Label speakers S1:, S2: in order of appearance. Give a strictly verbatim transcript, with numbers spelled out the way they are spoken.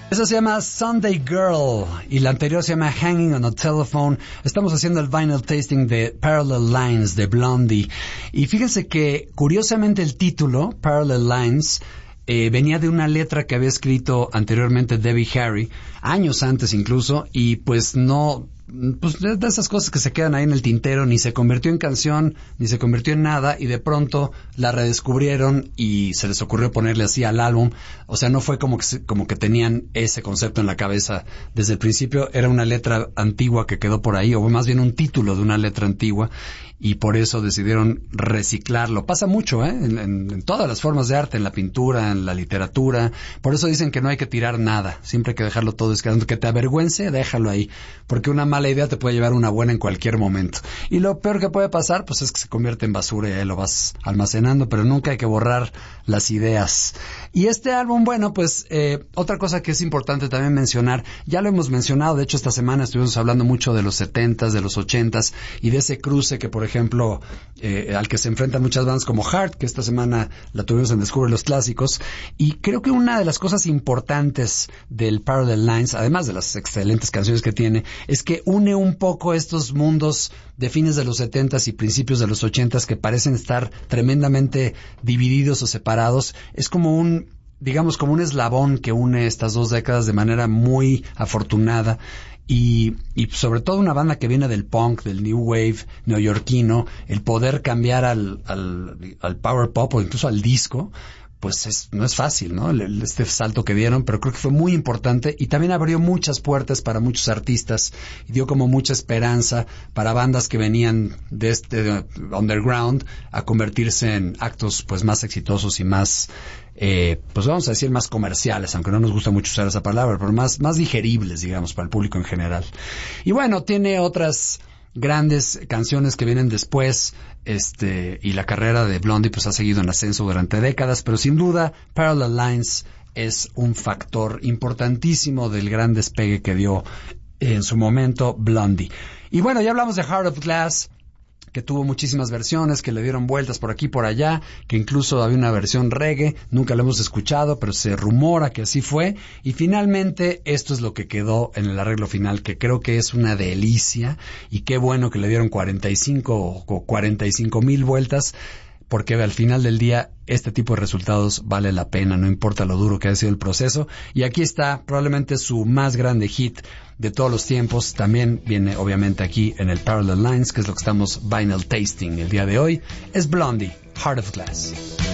S1: Esa se llama Sunday Girl y la anterior se llama Hanging on a Telephone. Estamos haciendo el vinyl tasting de Parallel Lines de Blondie. Y fíjense que, curiosamente, el título, Parallel Lines, eh, venía de una letra que había escrito anteriormente Debbie Harry, años antes incluso, y pues no... pues de esas cosas que se quedan ahí en el tintero, ni se convirtió en canción, ni se convirtió en nada, y de pronto la redescubrieron y se les ocurrió ponerle así al álbum. O sea, no fue como que, se, como que tenían ese concepto en la cabeza desde el principio. Era una letra antigua que quedó por ahí, o más bien un título de una letra antigua, y por eso decidieron reciclarlo. Pasa mucho, ¿eh? En, en, en todas las formas de arte, en la pintura, en la literatura. Por eso dicen que no hay que tirar nada, siempre hay que dejarlo todo escalando. Que te avergüence, déjalo ahí, porque una mala idea te puede llevar una buena en cualquier momento. Y lo peor que puede pasar, pues es que se convierte en basura y ahí lo vas almacenando, pero nunca hay que borrar las ideas. Y este álbum, bueno, pues eh, otra cosa que es importante también mencionar, ya lo hemos mencionado, de hecho esta semana estuvimos hablando mucho de los setentas, de los ochentas y de ese cruce que, por ejemplo, eh, al que se enfrentan muchas bandas como Heart, que esta semana la tuvimos en Descubre los Clásicos. Y creo que una de las cosas importantes del Parallel Lines, además de las excelentes canciones que tiene, es que une un poco estos mundos de fines de los setentas y principios de los ochentas que parecen estar tremendamente divididos o separados. Es como un, digamos, como un eslabón que une estas dos décadas de manera muy afortunada. Y, y sobre todo una banda que viene del punk, del new wave neoyorquino, el poder cambiar al, al, al power pop o incluso al disco, pues es, no es fácil, ¿no? El, este salto que dieron, pero creo que fue muy importante y también abrió muchas puertas para muchos artistas y dio como mucha esperanza para bandas que venían de este de underground a convertirse en actos pues más exitosos y más, eh, pues vamos a decir más comerciales, aunque no nos gusta mucho usar esa palabra, pero más, más digeribles, digamos, para el público en general. Y bueno, tiene otras grandes canciones que vienen después, este, y la carrera de Blondie pues ha seguido en ascenso durante décadas, pero sin duda Parallel Lines es un factor importantísimo del gran despegue que dio en su momento Blondie. Y bueno, ya hablamos de Heart of Glass, que tuvo muchísimas versiones, que le dieron vueltas por aquí y por allá, que incluso había una versión reggae, nunca la hemos escuchado, pero se rumora que así fue, y finalmente esto es lo que quedó en el arreglo final, que creo que es una delicia, y qué bueno que le dieron cuarenta y cinco o cuarenta y cinco mil vueltas, porque al final del día este tipo de resultados vale la pena, no importa lo duro que haya sido el proceso. Y aquí está probablemente su más grande hit de todos los tiempos, también viene obviamente aquí en el Parallel Lines, que es lo que estamos vinyl tasting el día de hoy, es Blondie, Heart of Glass.